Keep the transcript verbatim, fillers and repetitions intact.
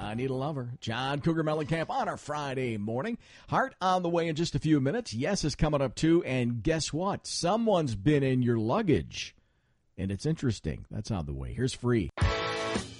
I Need a Lover. John Cougar Mellencamp on our Friday morning. Heart on the way in just a few minutes. Yes is coming up too. And guess what? Someone's been in your luggage. And it's interesting. That's on the way. Here's Free.